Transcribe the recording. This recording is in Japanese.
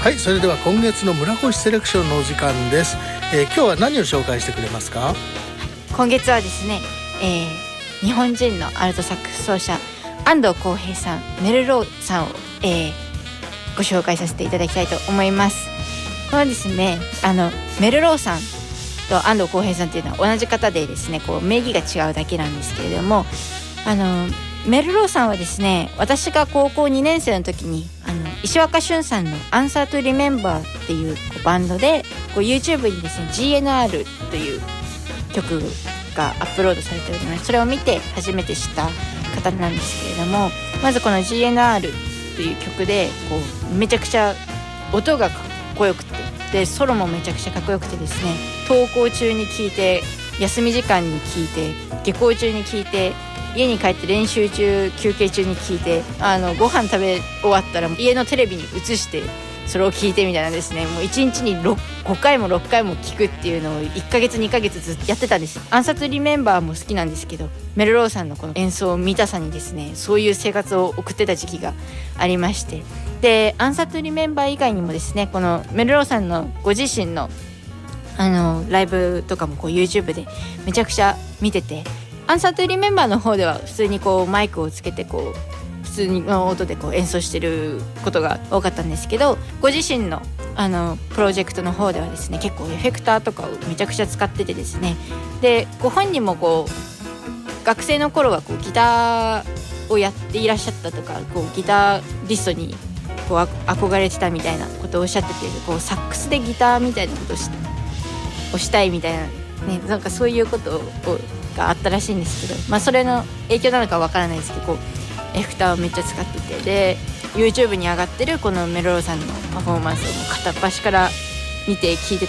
はい、それでは今月の村越セレクションのお時間です。今日は何を紹介してくれますか？ 今月はですね、日本人のアルトサックス奏者安藤浩平さん、メルローさんを、ご紹介させていただきたいと思います。このですね、メルローさんと安藤浩平さんっていうのは同じ方でですね、こう名義が違うだけなんですけれども、メルローさんはですね、私が高校2年生の時に石若俊さんのアンサートゥリメンバーっていうバンドでこう YouTube にですね GNR という曲がアップロードされております。それを見て初めて知った方なんですけれども、まずこの GNR という曲でこうめちゃくちゃ音がかっこよくて、でソロもめちゃくちゃかっこよくてですね、登校中に聴いて、休み時間に聴いて、下校中に聴いて、家に帰って練習中、休憩中に聴いて、ご飯食べ終わったら家のテレビに映してそれを聴いてみたいなですね、もう1日に5回も6回も聴くっていうのを1ヶ月2ヶ月ずっとやってたんです。暗殺リメンバーも好きなんですけど、メルローさんのこの演奏を見たさにですね、そういう生活を送ってた時期がありまして、で暗殺リメンバー以外にもですね、このメルローさんのご自身のライブとかもこう YouTube でめちゃくちゃ見てて、アンサートゥリメンバーの方では普通にこうマイクをつけてこう普通の音でこう演奏してることが多かったんですけど、ご自身のプロジェクトの方ではですね、結構エフェクターとかをめちゃくちゃ使っててですね、でご本人もこう学生の頃はこうギターをやっていらっしゃったとか、こうギタリストにこう憧れてたみたいなことをおっしゃってて、こうサックスでギターみたいなことをしたいみたいなね、なんかそういうことがあったらしいんですけど、まあそれの影響なのかわからないですけど、こうエフェクターをめっちゃ使ってて、で YouTube に上がってるこのメルローさんのパフォーマンスをもう片っ端から見て聞いて